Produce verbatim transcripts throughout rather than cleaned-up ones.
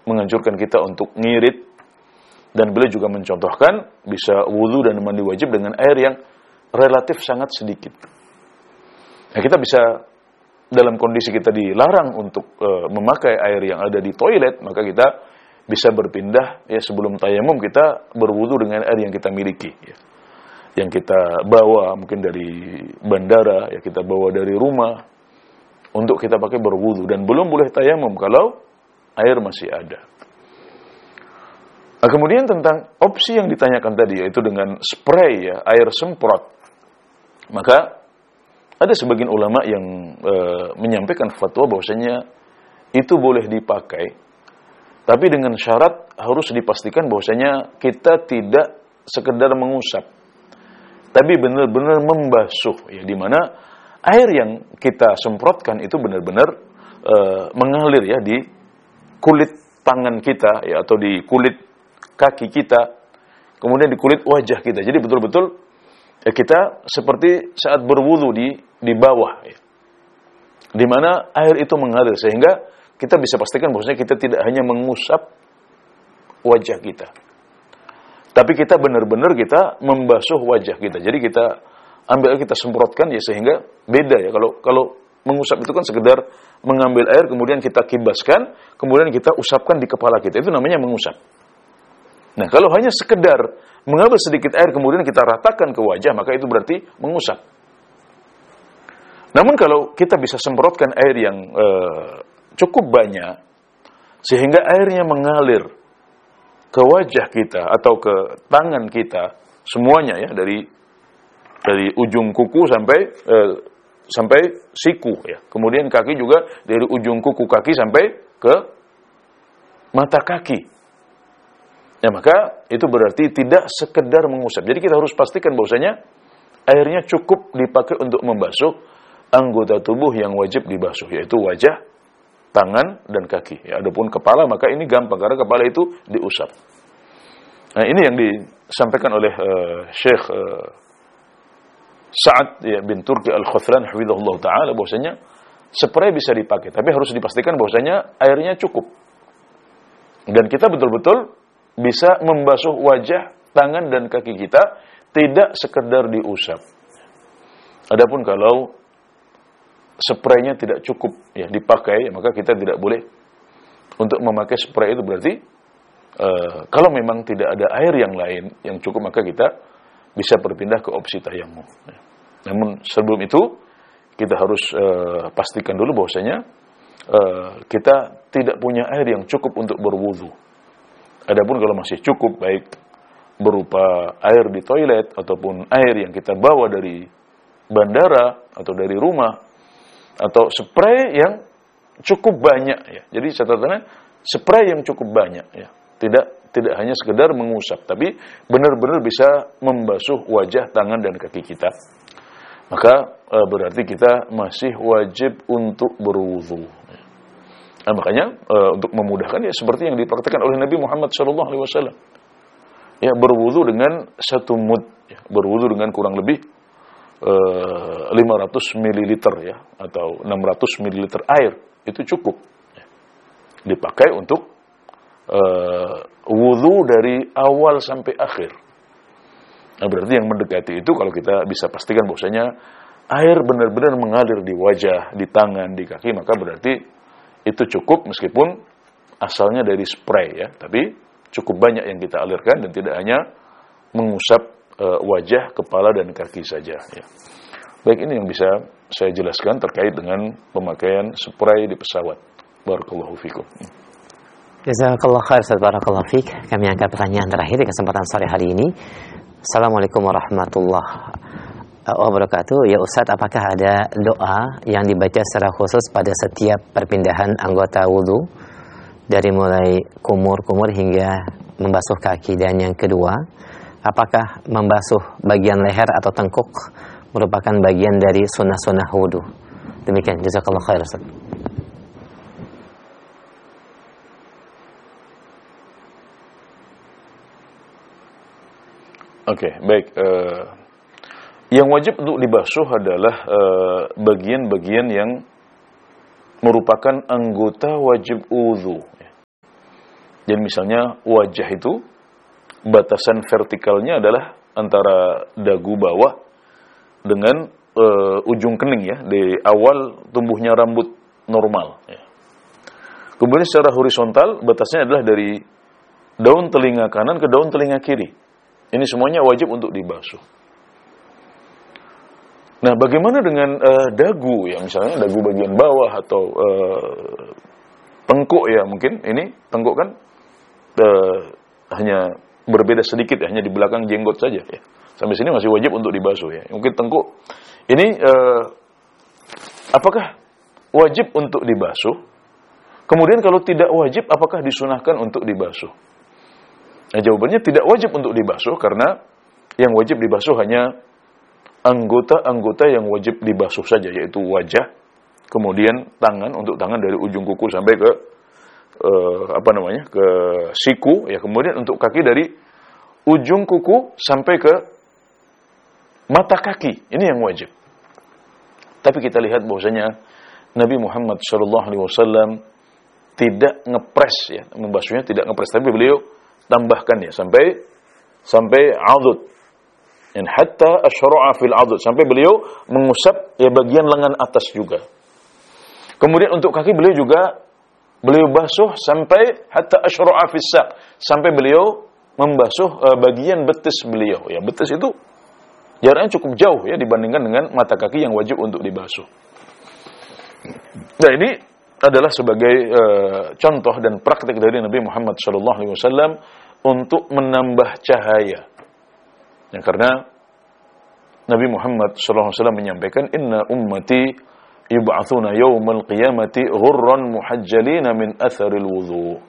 menganjurkan kita untuk ngirit, dan beliau juga mencontohkan bisa wudu dan mandi wajib dengan air yang relatif sangat sedikit. Nah, kita bisa dalam kondisi kita dilarang untuk uh, memakai air yang ada di toilet, maka kita bisa berpindah ya sebelum tayamum kita berwudu dengan air yang kita miliki ya. Yang kita bawa mungkin dari bandara, ya kita bawa dari rumah untuk kita pakai berwudu, dan belum boleh tayamum kalau air masih ada. Nah, kemudian tentang opsi yang ditanyakan tadi, yaitu dengan spray ya, air semprot. Maka ada sebagian ulama yang e, menyampaikan fatwa bahwasanya itu boleh dipakai, tapi dengan syarat harus dipastikan bahwasanya kita tidak sekedar mengusap, tapi benar-benar membasuh, ya, di mana air yang kita semprotkan itu benar-benar e, mengalir ya di kulit tangan kita ya, atau di kulit kaki kita, kemudian di kulit wajah kita. Jadi betul-betul ya, kita seperti saat berwudu di di bawah, ya, di mana air itu mengalir sehingga kita bisa pastikan bahwasanya kita tidak hanya mengusap wajah kita, tapi kita benar-benar kita membasuh wajah kita. Jadi kita ambil, kita semprotkan ya, sehingga beda ya. Kalau kalau mengusap itu kan sekedar mengambil air kemudian kita kibaskan, kemudian kita usapkan di kepala kita, itu namanya mengusap. Nah, kalau hanya sekedar mengambil sedikit air kemudian kita ratakan ke wajah, maka itu berarti mengusap. Namun kalau kita bisa semprotkan air yang uh, cukup banyak sehingga airnya mengalir ke wajah kita atau ke tangan kita semuanya ya, dari dari ujung kuku sampai uh, sampai siku ya. Kemudian kaki juga dari ujung kuku kaki sampai ke mata kaki. Ya, maka itu berarti tidak sekedar mengusap. Jadi kita harus pastikan bahwasanya airnya cukup dipakai untuk membasuh anggota tubuh yang wajib dibasuh, yaitu wajah, tangan, dan kaki. Ya, adapun kepala, maka ini gampang karena kepala itu diusap. Nah, ini yang disampaikan oleh uh, Syekh uh, Sa'ad ya, bin Turki Al-Khuthran hafizahullah ta'ala, bahwasanya spray bisa dipakai, tapi harus dipastikan bahwasanya airnya cukup. Dan kita betul-betul bisa membasuh wajah, tangan, dan kaki kita, tidak sekedar diusap. Adapun kalau spraynya tidak cukup ya dipakai, maka kita tidak boleh untuk memakai spray itu. Berarti uh, kalau memang tidak ada air yang lain yang cukup, maka kita bisa berpindah ke opsi tayamum. Namun sebelum itu kita harus uh, pastikan dulu bahwasanya uh, kita tidak punya air yang cukup untuk berwudu. Adapun kalau masih cukup, baik berupa air di toilet ataupun air yang kita bawa dari bandara atau dari rumah, atau spray yang cukup banyak ya. Jadi catatannya spray yang cukup banyak ya. Tidak tidak hanya sekedar mengusap, tapi benar-benar bisa membasuh wajah, tangan, dan kaki kita. Maka e, berarti kita masih wajib untuk berwudu. Nah, makanya e, untuk memudahkan ya seperti yang dipraktikkan oleh Nabi Muhammad shallallahu alaihi wasallam. Ya, berwudu dengan satu mud, ya, berwudu dengan kurang lebih Uh, lima ratus mililiter ya, atau enam ratus mililiter air, itu cukup ya, dipakai untuk uh, wudu dari awal sampai akhir. Nah, berarti yang mendekati itu kalau kita bisa pastikan bahwasanya air benar-benar mengalir di wajah, di tangan, di kaki, maka berarti itu cukup, meskipun asalnya dari spray ya, tapi cukup banyak yang kita alirkan dan tidak hanya mengusap Uh, wajah, kepala, dan kaki saja ya. Baik, ini yang bisa saya jelaskan terkait dengan pemakaian spray di pesawat. Barakallahu fikum. Jazakallahu khair, barakallahu fik. Kami angkat pertanyaan terakhir di kesempatan sore hari ini. Assalamualaikum warahmatullahi wabarakatuh. Ya Ustaz, apakah ada doa yang dibaca secara khusus pada setiap perpindahan anggota wudu, dari mulai kumur-kumur hingga membasuh kaki? Dan yang kedua, apakah membasuh bagian leher atau tengkuk merupakan bagian dari sunnah-sunnah wudu? Demikian, jazakallahu khair Ustaz. Oke, okay, baik. Uh, yang wajib untuk dibasuh adalah uh, bagian-bagian yang merupakan anggota wajib wudu. Jadi misalnya wajah itu batasan vertikalnya adalah antara dagu bawah dengan uh, ujung kening ya, di awal tumbuhnya rambut normal ya. Kemudian secara horizontal batasnya adalah dari daun telinga kanan ke daun telinga kiri. Ini semuanya wajib untuk dibasuh. Nah, bagaimana dengan uh, dagu ya, misalnya dagu bagian bawah atau uh, tengkuk ya, mungkin ini tengkuk kan uh, hanya berbeda sedikit ya, hanya di belakang jenggot saja ya. Sampai sini masih wajib untuk dibasuh ya. Mungkin tengkuk ini uh, apakah wajib untuk dibasuh? Kemudian kalau tidak wajib, apakah disunahkan untuk dibasuh? Nah, jawabannya tidak wajib untuk dibasuh, karena yang wajib dibasuh hanya anggota-anggota yang wajib dibasuh saja, yaitu wajah, kemudian tangan, untuk tangan dari ujung kuku sampai ke uh, apa namanya, ke siku ya, kemudian untuk kaki dari ujung kuku sampai ke mata kaki. Ini yang wajib. Tapi kita lihat bahwasanya Nabi Muhammad shallallahu alaihi wasallam tidak ngepres ya, membasuhnya tidak ngepres, tapi beliau tambahkan ya sampai sampai adud. Dan hatta asyra'a fil adud, sampai beliau mengusap ya bagian lengan atas juga. Kemudian untuk kaki beliau juga beliau basuh sampai hatta asyra'a fis saq, sampai beliau membasuh uh, bagian betis beliau ya. Betis itu jaraknya cukup jauh ya dibandingkan dengan mata kaki yang wajib untuk dibasuh. Nah, ini adalah sebagai uh, contoh dan praktik dari Nabi Muhammad shallallahu alaihi wasallam untuk menambah cahaya. Ya, karena Nabi Muhammad shallallahu alaihi wasallam menyampaikan, inna ummati yub'atsuna yaumal qiyamati ghurran muhajjalina min atharil wudhu.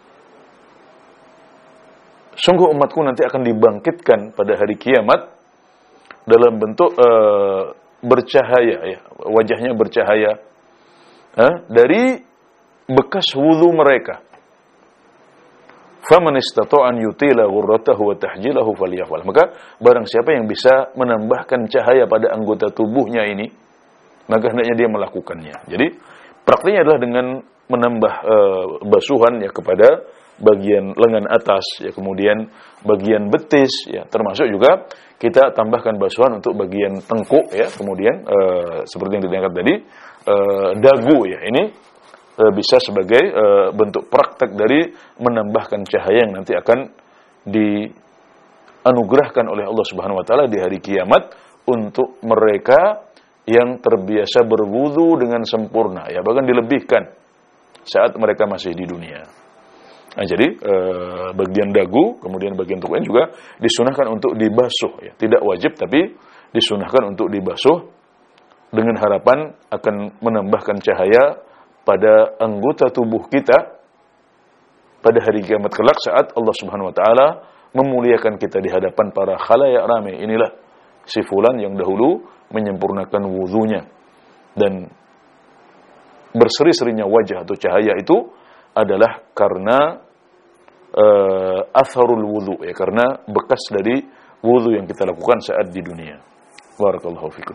Sungguh umatku nanti akan dibangkitkan pada hari kiamat dalam bentuk uh, bercahaya ya, wajahnya bercahaya uh, dari bekas wudu mereka. Faman istata'a an yutila ghurratahu wa tahjilahu falyafal. Maka barang siapa yang bisa menambahkan cahaya pada anggota tubuhnya ini, maka hendaknya dia melakukannya. Jadi praktiknya adalah dengan menambah uh, basuhan ya kepada bagian lengan atas ya, kemudian bagian betis ya, termasuk juga kita tambahkan basuhan untuk bagian tengkuk ya, kemudian uh, seperti yang diangkat tadi uh, dagu ya. Ini uh, bisa sebagai uh, bentuk praktek dari menambahkan cahaya yang nanti akan dianugerahkan oleh Allah Subhanahu wa taala di hari kiamat untuk mereka yang terbiasa berwudu dengan sempurna ya, bahkan dilebihkan saat mereka masih di dunia. Nah, jadi eh, bagian dagu, kemudian bagian tengkuk juga disunahkan untuk dibasuh ya. Tidak wajib, tapi disunahkan untuk dibasuh dengan harapan akan menambahkan cahaya pada anggota tubuh kita pada hari kiamat kelak saat Allah Subhanahu wa taala memuliakan kita di hadapan para khalayak ramai. Inilah si fulan yang dahulu menyempurnakan wudunya. Dan berseri-serinya wajah atau cahaya itu adalah karena Uh, atharul wudu ya, karena bekas dari wudu yang kita lakukan saat di dunia. Barakallahu fikum.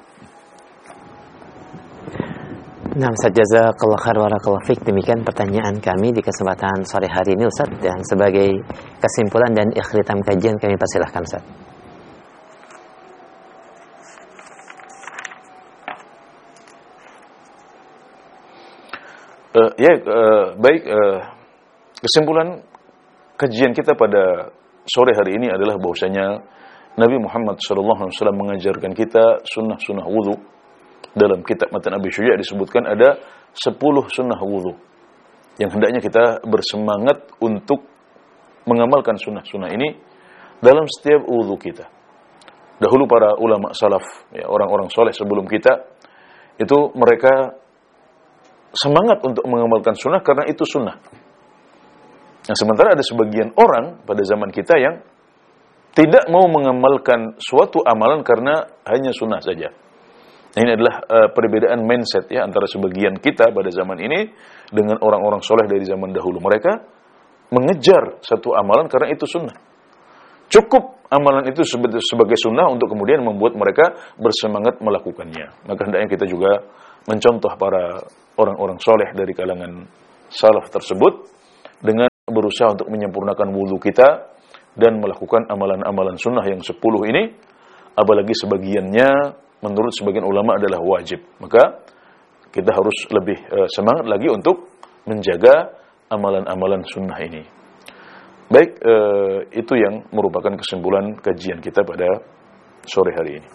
Nah, Ustaz, jazakallahu khair barakallahu fik. Demikian pertanyaan kami di kesempatan sore hari ini, Ustaz, dan sebagai kesimpulan dan ikhtitam kajian kami persilahkan, Ustaz. Uh, ya, uh, baik uh, kesimpulan kajian kita pada sore hari ini adalah bahwasanya Nabi Muhammad shallallahu alaihi wasallam mengajarkan kita sunnah-sunnah wudu. Dalam kitab Matan Abi Syuja' disebutkan ada sepuluh sunnah wudu yang hendaknya kita bersemangat untuk mengamalkan sunnah-sunnah ini dalam setiap wudu kita. Dahulu para ulama salaf, ya, orang-orang soleh sebelum kita, itu mereka semangat untuk mengamalkan sunnah karena itu sunnah. Nah, sementara ada sebagian orang pada zaman kita yang tidak mau mengamalkan suatu amalan karena hanya sunnah saja. Nah, ini adalah uh, perbedaan mindset ya antara sebagian kita pada zaman ini dengan orang-orang soleh dari zaman dahulu. Mereka mengejar satu amalan karena itu sunnah. Cukup amalan itu sebagai sunnah untuk kemudian membuat mereka bersemangat melakukannya. Maka hendaknya kita juga mencontoh para orang-orang soleh dari kalangan salaf tersebut dengan berusaha berusaha untuk menyempurnakan wudu kita dan melakukan amalan-amalan sunnah yang sepuluh ini, apalagi sebagiannya menurut sebagian ulama adalah wajib. Maka kita harus lebih uh, semangat lagi untuk menjaga amalan-amalan sunnah ini. Baik, uh, itu yang merupakan kesimpulan kajian kita pada sore hari ini.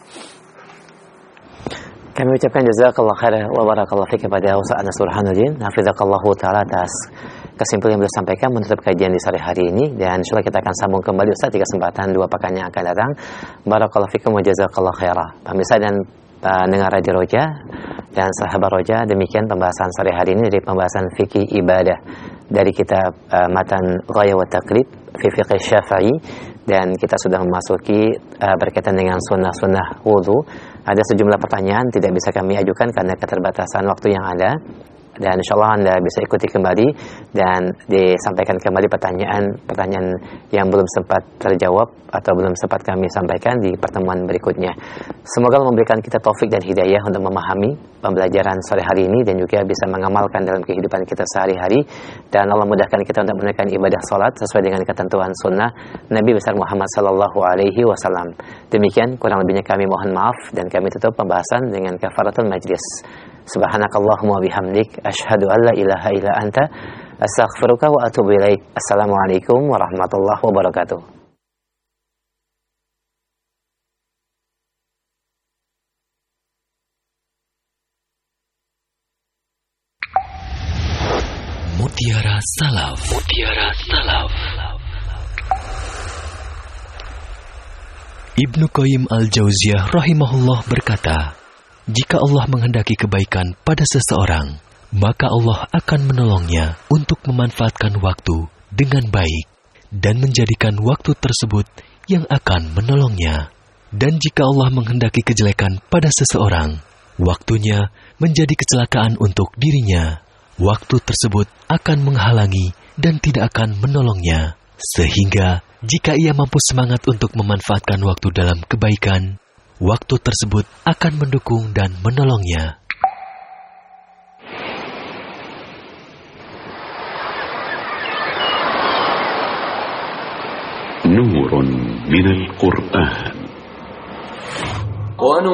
Kami ucapkan jazakallah khair wa barakallahu fiik kepada Ustaz Anas Burhanuddin, hafizakallahu taala, atas kesimpulan yang beliau sampaikan menutup kajian di sore hari ini, dan insyaallah kita akan sambung kembali Ustaz di kesempatan dua pekan yang akan datang. Barakallahu fiikum wa jazakallahu khairah. Pemirsa dan pendengar Radio Roja dan sahabat Roja, demikian pembahasan sore hari ini dari pembahasan fikih ibadah dari kitab uh, Matan Ghaya wa Taqrib fi Fiqh Syafi'i, dan kita sudah memasuki uh, berkaitan dengan sunnah-sunnah wudu. Ada sejumlah pertanyaan tidak bisa kami ajukan karena keterbatasan waktu yang ada, dan insyaallah Anda bisa ikuti kembali dan disampaikan kembali pertanyaan-pertanyaan yang belum sempat terjawab atau belum sempat kami sampaikan di pertemuan berikutnya. Semoga Allah memberikan kita taufik dan hidayah untuk memahami pembelajaran sore hari ini dan juga bisa mengamalkan dalam kehidupan kita sehari-hari, dan Allah mudahkan kita untuk menunaikan ibadah salat sesuai dengan ketentuan sunnah Nabi besar Muhammad sallallahu alaihi wasallam. Demikian kurang lebihnya kami mohon maaf, dan kami tutup pembahasan dengan kafaratul majlis. Subhanakallahumma bihamdik asyhadu an la ilaha illa anta astaghfiruka wa atubu ilaik. Assalamualaikum warahmatullahi wabarakatuh. Mutiara Salaf. Mutiara Salaf. Ibnu Qayyim Al-Jauziyah rahimahullah berkata, jika Allah menghendaki kebaikan pada seseorang, maka Allah akan menolongnya untuk memanfaatkan waktu dengan baik dan menjadikan waktu tersebut yang akan menolongnya. Dan jika Allah menghendaki kejelekan pada seseorang, waktunya menjadi kecelakaan untuk dirinya. Waktu tersebut akan menghalangi dan tidak akan menolongnya. Sehingga jika ia mampu semangat untuk memanfaatkan waktu dalam kebaikan, waktu tersebut akan mendukung dan menolongnya. Nurun minal Qur'an.